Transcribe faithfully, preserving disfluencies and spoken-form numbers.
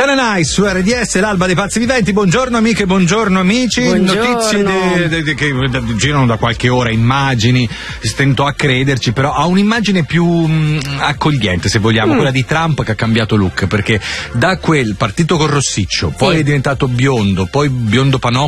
Tananai su R D S, l'alba dei pazzi viventi. Buongiorno amiche, buongiorno amici. Buongiorno. Notizie de, de, de, che girano da qualche ora, immagini, stento a crederci, però ha un'immagine più mh, accogliente, se vogliamo, mm. quella di Trump che ha cambiato look, perché da quel partito con rossiccio, poi sì. è diventato biondo, poi biondo panocchio,